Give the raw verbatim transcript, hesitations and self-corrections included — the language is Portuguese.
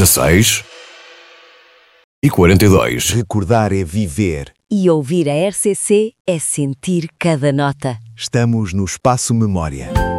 dezasseis e quarenta e dois. Recordar é viver. E ouvir a R C C é sentir cada nota. Estamos no Espaço Memória.